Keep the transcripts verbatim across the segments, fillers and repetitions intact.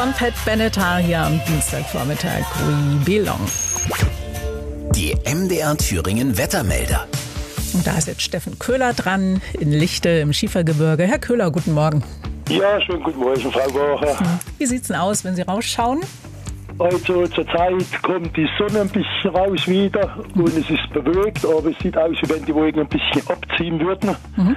von Pat Benatar hier am Dienstagvormittag. We belong. Die M D R Thüringen Wettermelder. Und da ist jetzt Steffen Köhler dran, in Lichte im Schiefergebirge. Herr Köhler, guten Morgen. Ja, schönen guten Morgen, Frau Woche. Wie sieht's denn aus, wenn Sie rausschauen? Also zur Zeit kommt die Sonne ein bisschen raus wieder und es ist bewölkt, aber es sieht aus, wie wenn die Wolken ein bisschen abziehen würden. Mhm.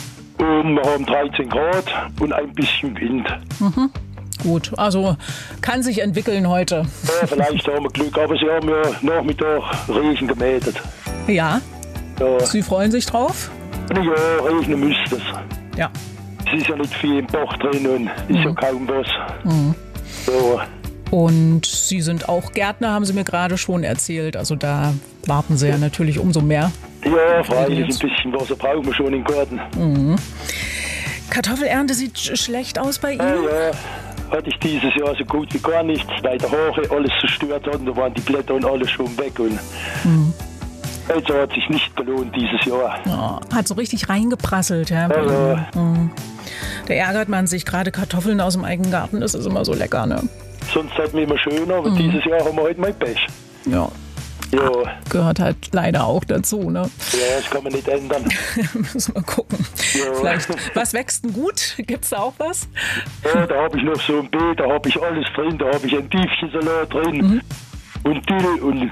Und wir haben dreizehn Grad und ein bisschen Wind. Mhm. Gut, also kann sich entwickeln heute. Ja, vielleicht haben wir Glück, aber Sie haben ja Nachmittag Regen gemeldet. Ja, ja. Sie freuen sich drauf? Ja, regnen müsste es. Ja. Es ist ja nicht viel im Bach drin und ist mhm. ja kaum was. Mhm. Ja. Und Sie sind auch Gärtner, haben Sie mir gerade schon erzählt. Also da warten Sie ja natürlich umso mehr. Ja, freilich, ein bisschen Wasser brauchen wir schon im Garten. Mhm. Kartoffelernte sieht sch- schlecht aus bei Ihnen? Ja, ja, hatte ich dieses Jahr so gut wie gar nichts, weil der Haare alles zerstört hat und da waren die Blätter und alles schon weg. Und mhm. also hat sich nicht gelohnt dieses Jahr. Oh, hat so richtig reingeprasselt. Ja, ja, ja. Mhm. Da ärgert man sich, gerade Kartoffeln aus dem eigenen Garten, das ist immer so lecker, ne? Sonst hätten wir immer schöner, aber mhm. dieses Jahr haben wir halt mal Pech. Ja. Ja. Gehört halt leider auch dazu, ne? Ja, das kann man nicht ändern. Müssen wir gucken. Ja. Vielleicht, was wächst denn gut? Gibt's da auch was? Ja, da habe ich noch so ein Beet, da habe ich alles drin, da habe ich ein Tiefchensalat drin mhm. und Dill und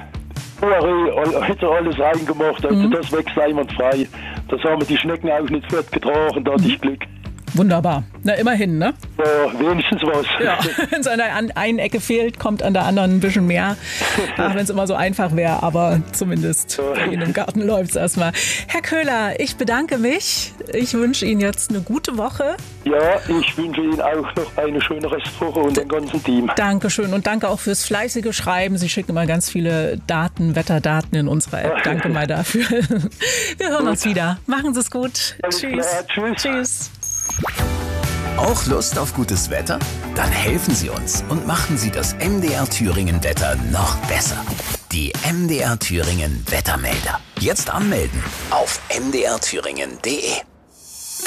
Bohre, also alles reingemacht, also mhm. das wächst einwandfrei. Das haben wir die Schnecken auch nicht fortgetragen, da hatte ich Glück. Wunderbar. Na, immerhin, ne? Ja, wenigstens was. Ja, wenn es an der einen Ecke fehlt, kommt an der anderen ein bisschen mehr. Ach, wenn es immer so einfach wäre, aber zumindest bei Ihnen im Garten läuft es erstmal. Herr Köhler, ich bedanke mich. Ich wünsche Ihnen jetzt eine gute Woche. Ja, ich wünsche Ihnen auch noch eine schöne Restwoche und dem ganzen Team. Dankeschön und danke auch fürs fleißige Schreiben. Sie schicken immer ganz viele Daten, Wetterdaten in unsere App. Danke mal dafür. Wir hören gut. uns wieder. Machen Sie es gut. Alles Tschüss. Klar, tschüss. Tschüss. Auch Lust auf gutes Wetter? Dann helfen Sie uns und machen Sie das M D R Thüringen Wetter noch besser. Die M D R Thüringen Wettermelder. Jetzt anmelden auf m d r thüringen punkt d e.